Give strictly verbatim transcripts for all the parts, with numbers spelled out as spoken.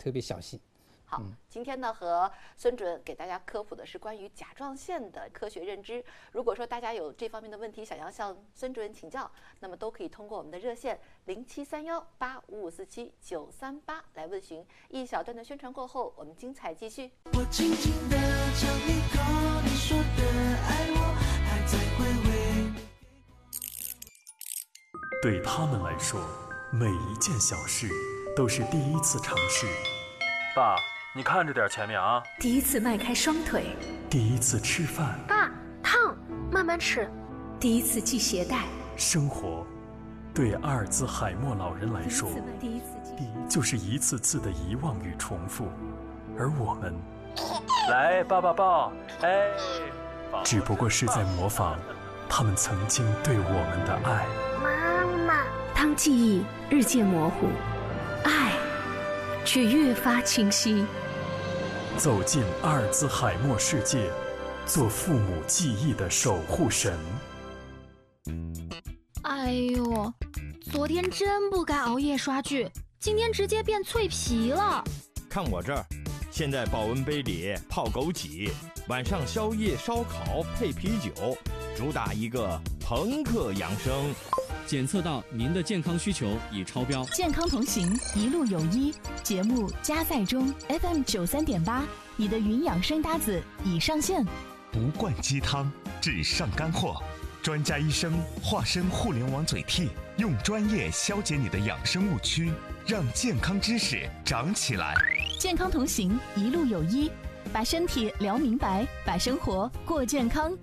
特别小心。 好，今天呢和孙主任给大家科普的是关于甲状腺的科学认知。如果说大家有这方面的问题想要向孙主任请教，那么都可以通过我们的热线零七三幺八五五四七九三八来问询。一小段的宣传过后，我们精彩继续。我轻轻地尝一口你说的爱我，还在回味。 对他们来说，每一件小事都是第一次尝试。 爸，你看着点前面啊！ 第一次迈开双腿， 第一次吃饭， 爸，烫，慢慢吃。 第一次系鞋带， 生活对阿尔兹海默老人来说， 第一次第一就是一次次的遗忘与重复，而我们， 来抱抱抱，哎， 只不过是在模仿他们曾经对我们的爱。 妈妈， 当记忆日渐模糊，爱却越发清晰。 走进阿尔兹海默世界，做父母记忆的守护神。 哎呦，昨天真不该熬夜刷剧，今天直接变脆皮了。 看我这儿，现在保温杯里泡枸杞，晚上宵夜烧烤配啤酒，主打一个朋克养生。 检测到您的健康需求已超标。 健康同行，一路有医。节目加载中 F M 九三点八，你的云养生搭子已上线。 不灌鸡汤，只上干货。专家医生化身互联网嘴替，用专业消解你的养生误区，让健康知识长起来。 健康同行，一路有医，把身体聊明白，把生活过健康。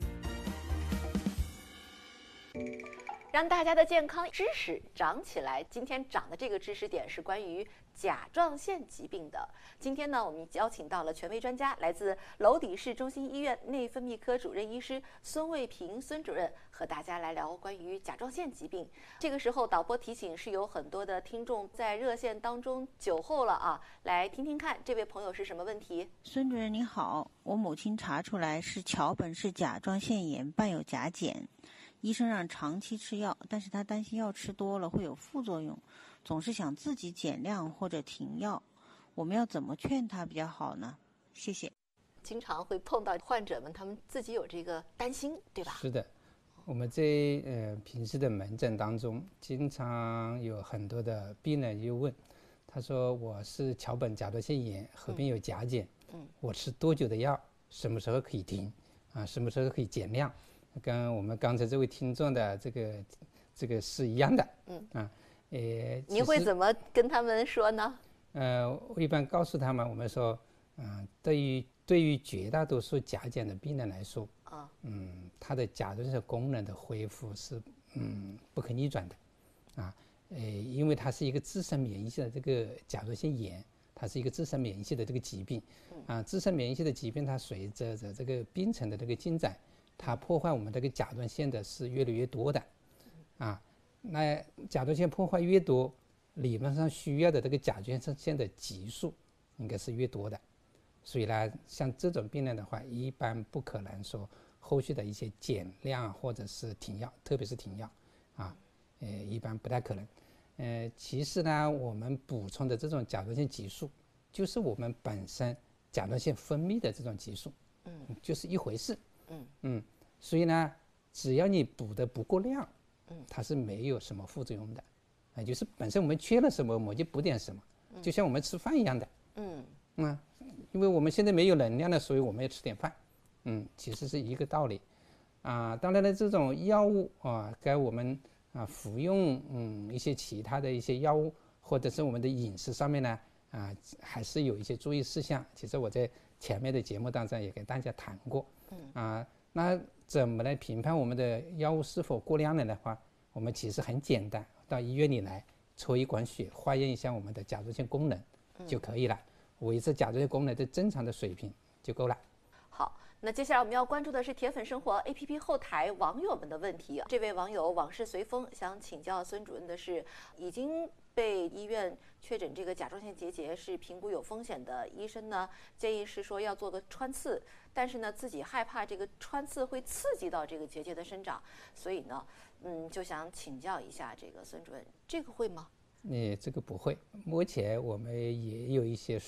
让大家的健康知识长起来。今天长的这个知识点是关于甲状腺疾病的。今天呢，我们邀请到了权威专家，来自娄底市中心医院内分泌科主任医师孙卫平孙主任，和大家来聊关于甲状腺疾病。这个时候，导播提醒是有很多的听众在热线当中久候了啊，来听听看这位朋友是什么问题。 孙主任您好，我母亲查出来是桥本氏甲状腺炎伴有甲减。医生让长期吃药，但是他担心药吃多了会有副作用，总是想自己减量或者停药。我们要怎么劝他比较好呢？谢谢。 经常会碰到患者们，他们自己有这个担心，对吧？ 是的，我们在呃平时的门诊当中，经常有很多的病人就问，他说我是桥本甲状腺炎，合并有甲减，嗯，我吃多久的药，什么时候可以停啊？什么时候可以减量？跟我们刚才这位听众的这个这个是一样的，嗯啊，呃， 您会怎么跟他们说呢？ 呃，我一般告诉他们，我们说，嗯、呃，对于对于绝大多数甲减的病人来说，啊，嗯，他的甲状腺功能的恢复是嗯不可逆转的，啊，呃，因为它是一个自身免疫系的这个甲状腺炎，它是一个自身免疫系的这个疾病，啊，自身免疫系的疾病，它随着着这个病程的这个进展。它破坏我们这个甲状腺的是越来越多的，啊，那甲状腺破坏越多，理论上需要的这个甲状腺的激素应该是越多的，所以呢，像这种病人的话，一般不可能说后续的一些减量或者是停药，特别是停药，啊，呃，一般不太可能。呃，其实呢，我们补充的这种甲状腺激素，就是我们本身甲状腺分泌的这种激素，嗯，就是一回事。嗯嗯，所以呢，只要你补的不过量，嗯，它是没有什么副作用的，啊，就是本身我们缺了什么，我们就补点什么，就像我们吃饭一样的，嗯嗯，因为我们现在没有能量了，所以我们要吃点饭，嗯，其实是一个道理，啊，当然了，这种药物啊，该我们啊服用嗯一些其他的一些药物，或者是我们的饮食上面呢，啊，还是有一些注意事项。其实我在前面的节目当中也给大家谈过。啊，那怎么来评判我们的药物是否过量了的话，我们其实很简单，到医院里来抽一管血，化验一下我们的甲状腺功能就可以了，维持甲状腺功能的正常的水平就够了。 好，那接下来我们要关注的是铁粉生活 A P P 后台网友们的问题。这位网友往事随风想请教孙主任的是，已经被医院确诊这个甲状腺结节是评估有风险的，医生呢建议是说要做个穿刺，但是呢自己害怕这个穿刺会刺激到这个结节的生长，所以呢嗯就想请教一下这个孙主任，这个会吗？ 呃，这个不会。目前我们也有一些